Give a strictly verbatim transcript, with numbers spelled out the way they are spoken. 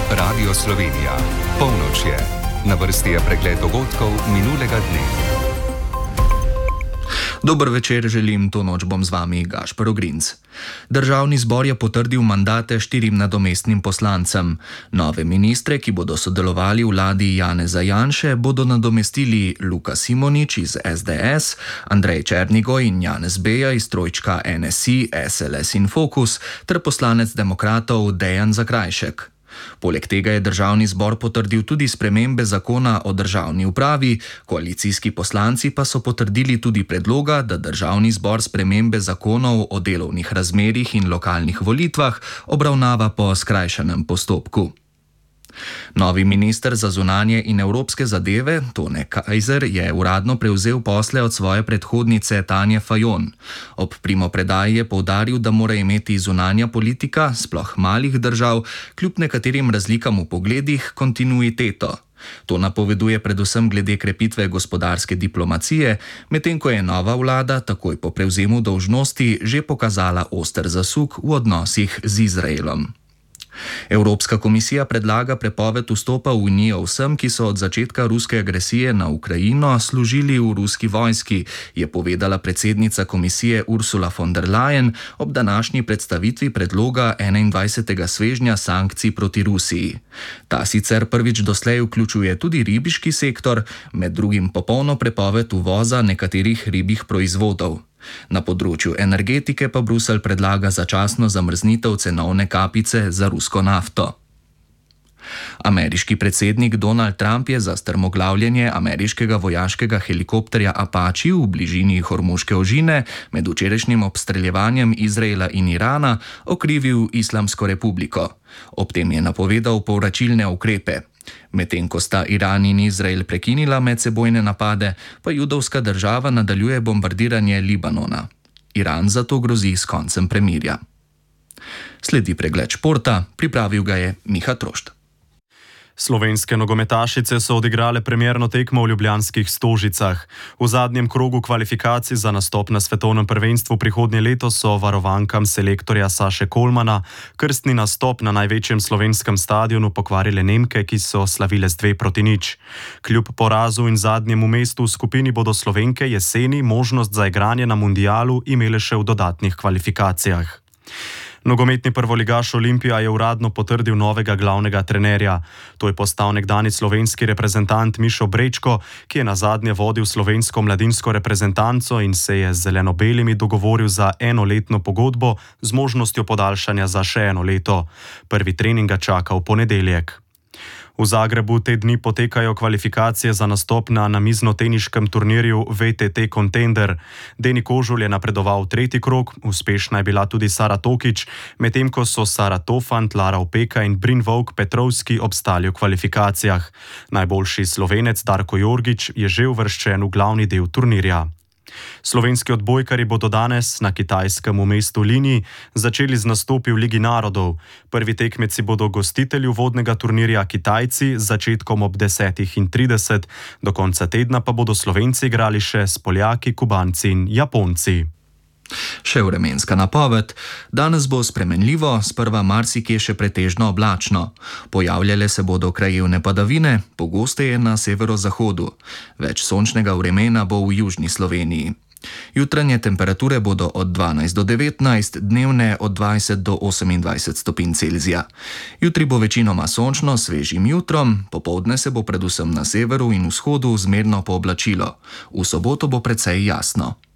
Radio Slovenija. Polnoč je. Na vrsti je pregled dogodkov minulega dne. Dober večer želim, to noč bom z vami Gašper Ogrinc. Državni zbor je potrdil mandate štirim nadomestnim poslancem. Nove ministre, ki bodo sodelovali v vladi Janeza Janše, bodo nadomestili Luka Simonič iz es de es, Andrej Černigoj in Janez Beja iz trojčka en es i, es el es in Fokus ter poslanec demokratov Dejan Zakrajšek. Poleg tega je državni zbor potrdil tudi spremembe zakona o državni upravi, koalicijski poslanci pa so potrdili tudi predloga, da državni zbor spremembe zakonov o delovnih razmerjih in lokalnih volitvah obravnava po skrajšanem postopku. Novi minister za zunanje in evropske zadeve, Tone Kajzer, je uradno prevzel posle od svoje predhodnice Tanje Fajon. Ob primopredaji je poudaril, da mora imeti zunanja politika, sploh malih držav, kljub nekaterim razlikam v pogledih, kontinuiteto. To napoveduje predvsem glede krepitve gospodarske diplomacije, medtem ko je nova vlada takoj po prevzemu dolžnosti že pokazala oster zasuk v odnosih z Izraelom. Evropska komisija predlaga prepoved vstopa v Unijo vsem, ki so od začetka ruske agresije na Ukrajino služili v ruski vojski, je povedala predsednica komisije Ursula von der Leyen ob današnji predstavitvi predloga enaindvajsetega svežnja sankcij proti Rusiji. Ta sicer prvič doslej vključuje tudi ribiški sektor, med drugim popolno prepoved uvoza nekaterih ribjih proizvodov. Na področju energetike pa Bruselj predlaga začasno zamrznitev cenovne kapice za rusko nafto. Ameriški predsednik Donald Trump je za strmoglavljenje ameriškega vojaškega helikopterja Apache v bližini Hormuške ožine med včerajšnjim obstreljevanjem Izraela in Irana okrivil Islamsko republiko. Ob tem je napovedal povračilne ukrepe. Medtem ko sta Iran in Izrael prekinila medsebojne napade, pa judovska država nadaljuje bombardiranje Libanona. Iran zato grozi s koncem premirja. Sledi pregled športa, pripravil ga je Miha Trošt. Slovenske nogometašice so odigrale premierno tekmo v ljubljanskih Stožicah. V zadnjem krogu kvalifikacij za nastop na svetovnem prvenstvu prihodnje leto so varovankam selektorja Saše Kolmana krstni nastop na največjem slovenskem stadionu pokvarile Nemke, ki so slavile z dve proti nič. Kljub porazu in zadnjemu mestu v skupini bodo Slovenke jeseni možnost za igranje na mundialu imele še v dodatnih kvalifikacijah. Nogometni prvoligaš Olimpija je uradno potrdil novega glavnega trenerja. To je postal nekdanji slovenski reprezentant Mišo Brečko, ki je nazadnje vodil slovensko mladinsko reprezentanco in se je z zelenobelimi dogovoril za enoletno pogodbo z možnostjo podaljšanja za še eno leto. Prvi trening ga čaka v ponedeljek. V Zagrebu te dni potekajo kvalifikacije za nastop na namiznoteniškem turnirju ve te te Contender. Deni Kožul je napredoval v tretji krog, uspešna je bila tudi Sara Tokič, medtem ko so Sara Tofant, Lara Opeka in Brin Vovk Petrovski obstali v kvalifikacijah. Najboljši Slovenec Darko Jorgič je že uvrščen v glavni del turnirja. Slovenski odbojkarji bodo danes na kitajskem v mestu Linji začeli z nastopi v Ligi narodov. Prvi tekmeci bodo gostitelji uvodnega turnirja Kitajci z začetkom ob desetih trideset, do konca tedna pa bodo Slovenci igrali še s Poljaki, Kubanci in Japonci. Še vremenska napoved. Danes bo spremenljivo, sprva marsikje še pretežno oblačno. Pojavljale se bodo krajevne padavine, pogosteje na severozahodu. Več sončnega vremena bo v južni Sloveniji. Jutranje temperature bodo od dvanajst do devetnajst, dnevne od dvajset do osemindvajset stopinj Celzija. Jutri bo večinoma sončno s svežim jutrom, popoldne se bo predvsem na severu in vzhodu zmerno pooblačilo. V soboto bo precej jasno.